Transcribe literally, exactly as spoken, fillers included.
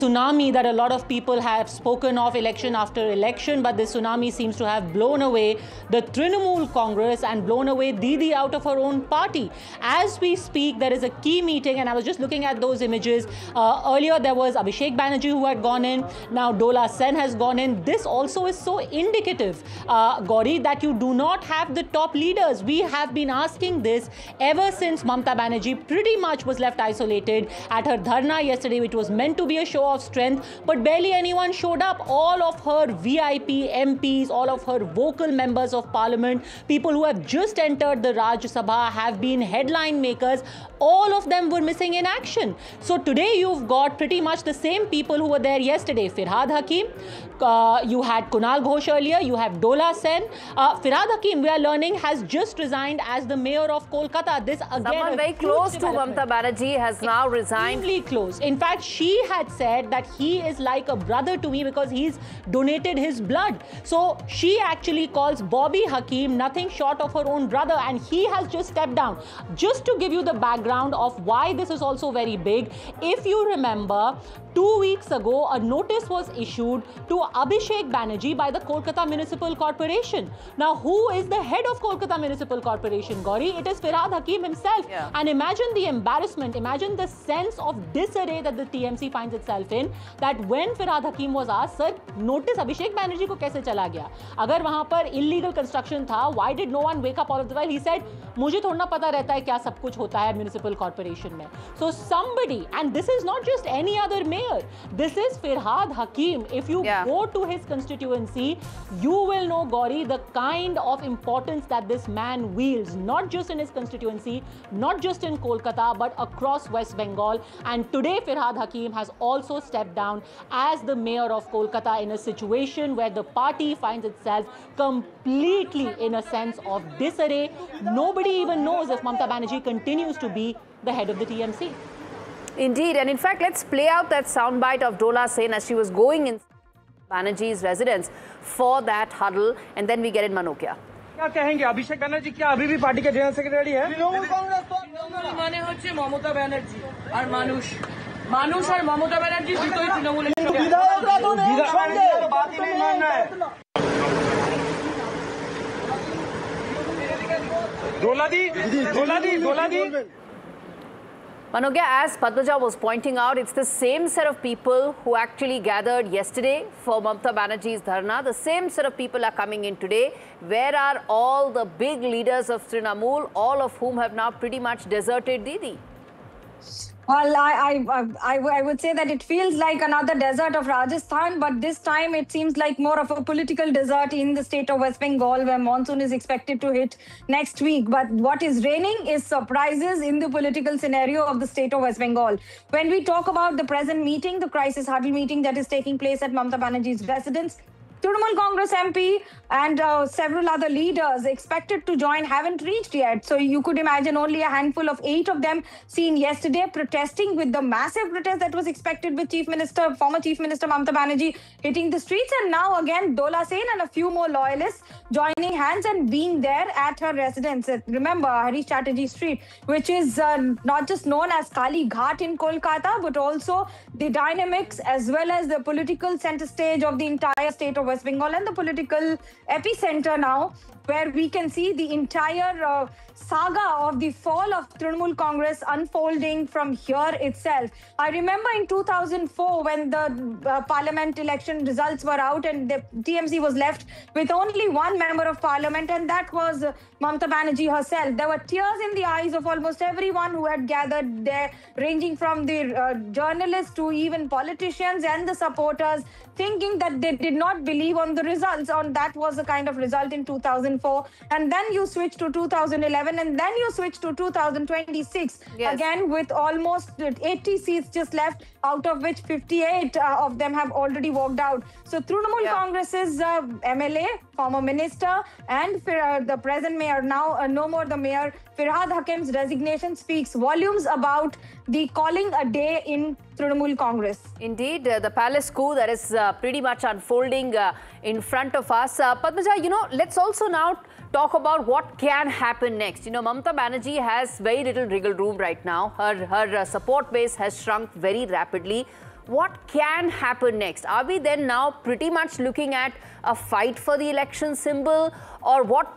tsunami that a lot of people have spoken of election after election, but this tsunami seems to have blown away the Trinamool Congress and blown away Didi out of her own party. As we speak, there is a key meeting, and I was just looking at those images. Uh, earlier, there was Abhishek Banerjee who had gone in. Now, Dola Sen has gone in. This also is so indicative, uh, Gauri, that you do not have the top leaders. We have been asking this ever since Mamata Banerjee pretty much was left isolated at her dharna yesterday, which was meant to be a show of strength, but barely anyone showed up. All of her V I P M Ps, all of her vocal members of parliament, people who have just entered the Rajya Sabha, have been headline makers. All of them were missing in action. So today you've got pretty much the same people who were there yesterday. Firhad Hakim, uh, you had Kunal Ghosh earlier, you have Dola Sen. Uh, Firhad Hakim, we are learning, has just resigned as the mayor of Kolkata. This again, someone very close to Mamata Banerjee has now resigned. Extremely close. In fact, she had said that he is like a brother to me because he's donated his blood. So she actually calls Bobby Hakim nothing short of her own brother, and he has just stepped down. Just to give you the background of why this is also very big, if you remember, two weeks ago, a notice was issued to Abhishek Banerjee by the Kolkata Municipal Corporation. Now, who is the head of Kolkata Municipal Corporation, Gauri? It is Firhad Hakim himself. Yeah. And imagine the embarrassment, imagine the sense of disarray that the T M C finds itself in, that when Firhad Hakim was asked, sir, notice Abhishek Banerjee ko kaise chala gaya? Agar wahan par illegal construction tha, why did no one wake up all of the while? He said, mujhe thodi na pata rehta hai kya sab kuch hota hai municipal corporation mein. So somebody, and this is not just any other mayor, this is Firhad Hakim. If you yeah. go to his constituency, you will know, Gauri, the kind of importance that this man wields, not just in his constituency, not just in Kolkata, but across West Bengal. And today, Firhad Hakim has also stepped down as the mayor of Kolkata in a situation where the party finds itself completely in a sense of disarray. Nobody even knows if Mamata Banerjee continues to be the head of the T M C. Indeed, and in fact, let's play out that soundbite of Dola Sen as she was going in Banerjee's residence for that huddle, and then we get in Manokia. क्या कहेंगे अभिषेक बनर्जी क्या अभी भी party के general secretary है? तृणमूल कांग्रेस माने হচ্ছে মমতা ব্যানার্জি আর মানুষ মানুষ আর মমতা ব্যানার্জি দুটোই তৃণমূলের বিধায়করা তো নেই সঙ্গে বাতিলের নির্ণয় দোলাদি দোলাদি দোলাদি Manokia, as Padmaja was pointing out, it's the same set of people who actually gathered yesterday for Mamata Banerjee's dharna. The same set of people are coming in today. Where are all the big leaders of Trinamool, all of whom have now pretty much deserted Didi? Well, I, I, I, I would say that it feels like another desert of Rajasthan, but this time it seems like more of a political desert in the state of West Bengal, where monsoon is expected to hit next week. But what is raining is surprises in the political scenario of the state of West Bengal. When we talk about the present meeting, the crisis huddle meeting that is taking place at Mamata Banerjee's residence, Trinamool Congress M P and uh, several other leaders expected to join haven't reached yet. So you could imagine only a handful of eight of them seen yesterday protesting with the massive protest that was expected with Chief Minister, former Chief Minister Mamata Banerjee hitting the streets. And now again, Dola Sen and a few more loyalists joining hands and being there at her residence. Remember, Harish Chatterjee Street, which is uh, not just known as Kali Ghat in Kolkata, but also the dynamics as well as the political center stage of the entire state of West Bengal and the political epicenter now, where we can see the entire uh, saga of the fall of Trinamool Congress unfolding from here itself. I remember in two thousand four when the uh, parliament election results were out and the T M C was left with only one member of parliament, and that was uh, Mamata Banerjee herself. There were tears in the eyes of almost everyone who had gathered there, ranging from the uh, journalists to even politicians and the supporters, thinking that they did not believe on the results. On that was the kind of result in two thousand four, and then you switch to two thousand eleven, and then you switch to two thousand twenty-six, yes. Again with almost eighty seats just left, out of which fifty-eight uh, of them have already walked out. So Trinamool yeah. Congress's uh, M L A, former minister, and uh, the present mayor, now uh, no more the mayor, Firhad Hakim's resignation speaks volumes about the calling a day in Trinamool Congress. Indeed, uh, the palace coup that is uh, pretty much unfolding uh, in front of us. Uh, Padmaja, you know, let's also now talk about what can happen next. You know, Mamata Banerjee has very little wriggle room right now. Her, her uh, support base has shrunk very rapidly. what can happen next? Are we then now pretty much looking at a fight for the election symbol, or what